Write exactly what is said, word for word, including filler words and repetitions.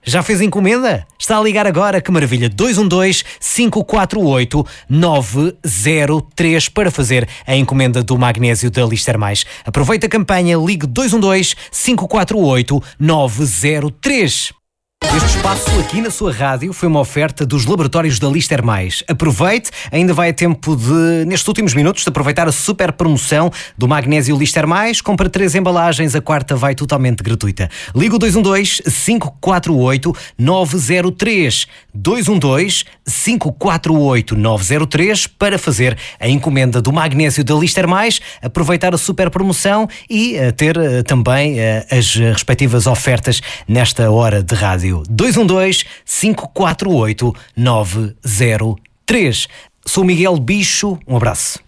Já fez encomenda? Está a ligar agora, que maravilha, dois um dois, cinco quatro oito, nove zero três para fazer a encomenda do magnésio da Lister Mais. Aproveita a campanha, ligue dois um dois, cinco quatro oito, nove zero três. Este espaço aqui na sua rádio foi uma oferta dos laboratórios da Lister Mais. Aproveite, ainda vai a tempo de, nestes últimos minutos, de aproveitar a super promoção do magnésio Lister Mais. Compra três embalagens, a quarta vai totalmente gratuita. Liga o dois um dois, cinco quatro oito, nove zero três. dois um dois, cinco quatro oito, nove zero três para fazer a encomenda do magnésio da Lister Mais, aproveitar a super promoção e uh, ter uh, também uh, as respectivas ofertas nesta hora de rádio. dois um dois, cinco quatro oito, nove zero três. Sou Miguel Bicho, um abraço.